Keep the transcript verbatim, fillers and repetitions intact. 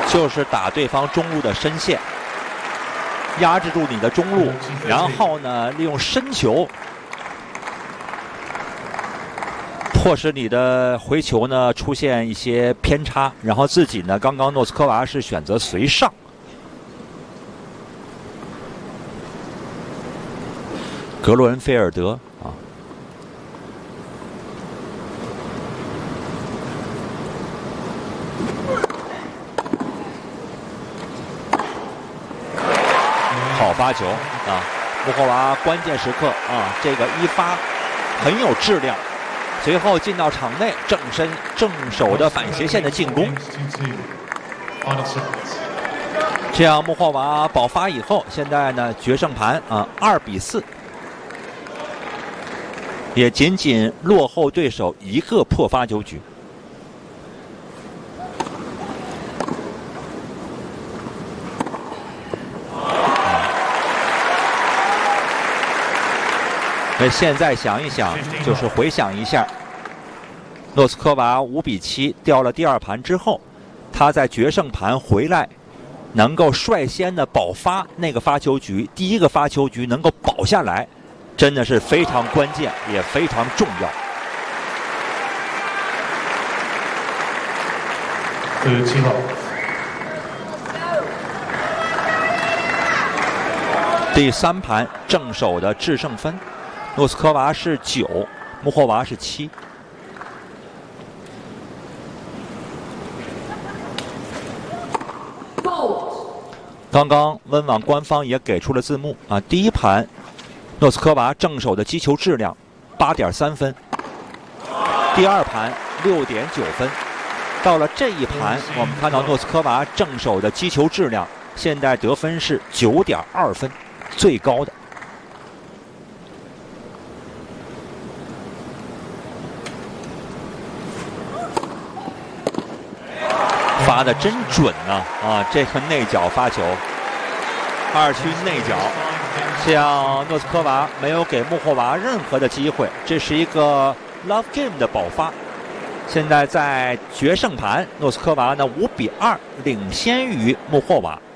就是打对方中路的深线，压制住你的中路，然后呢，利用深球迫使你的回球呢出现一些偏差，然后自己呢，刚刚诺斯科娃是选择随上。格罗恩菲尔德啊。好发球啊！穆霍娃关键时刻啊，这个一发很有质量，随后进到场内正身正手的反斜线的进攻，这样穆霍娃保发以后，现在呢决胜盘啊二比四，也仅仅落后对手一个破发球局。那现在想一想，就是回想一下，诺斯科娃五比七掉了第二盘之后，他在决胜盘回来，能够率先的保发那个发球局，第一个发球局能够保下来，真的是非常关键，也非常重要。 对，七号。 第三盘正手的制胜分。诺斯科娃是九，穆霍娃是七。刚刚温网官方也给出了字幕啊，第一盘诺斯科娃正手的击球质量八点三分，第二盘六点九分，到了这一盘，我们看到诺斯科娃正手的击球质量现在得分是九点二分，最高的。发的真准呢啊！这个内角发球，二区内角，像诺斯科娃没有给穆霍娃任何的机会，这是一个 love game 的保发。现在在决胜盘，诺斯科娃呢五比二领先于穆霍娃。